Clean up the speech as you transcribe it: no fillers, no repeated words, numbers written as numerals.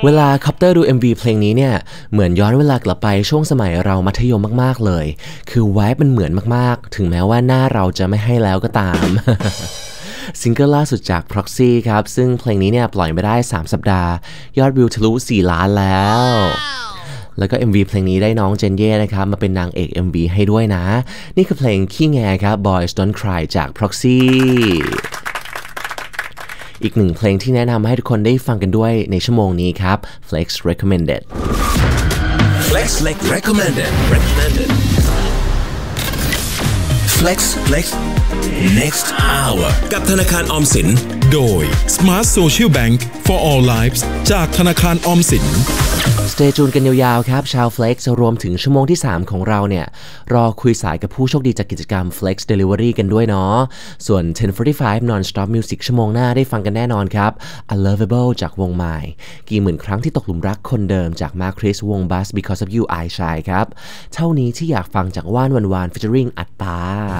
เวลาคอปเตอร์ดู MV เพลงนี้เนี่ยเหมือนย้อนเวลากลับไปช่วงสมัยเรามัธยมมากๆเลยคือไวบ์มันเหมือนมากๆถึงแม้ว่าหน้าเราจะไม่ให้แล้วก็ตาม ซิงเกิลล่าสุดจาก Proxy ครับซึ่งเพลงนี้เนี่ยปล่อยมาได้3สัปดาห์ยอดวิวทะลุ4 ล้านแล้วแล้วก็ MV เพลงนี้ได้น้องเจนเย่นะครับมาเป็นนางเอก MV ให้ด้วยนะนี่คือเพลงขี้แงครับ Boys Don't Cry จาก Proxy อีกหนึ่งเพลงที่แนะนำให้ทุกคนได้ฟังกันด้วยในชั่วโมงนี้ครับ Flex Recommended Flex Recommended Flex Next Hour กับธนาคารออมสินโดย Smart Social Bank for All Lives จากธนาคารออมสิน Stay tuned กันยาวๆครับชาว Flex รวมถึงชั่วโมงที่3ของเราเนี่ยรอคุยสายกับผู้โชคดีจากกิจกรรม Flex Delivery กันด้วยเนาะส่วน 10:45 Non-Stop Music ชั่วโมงหน้าได้ฟังกันแน่นอนครับ Unlovable จากวง My กี่หมื่นครั้งที่ตกหลุมรักคนเดิมจาก Mark Chris วง Buzz Because of You I Shy ครับเท่านี้ที่อยากฟังจากว่านวัน featuring อัตตา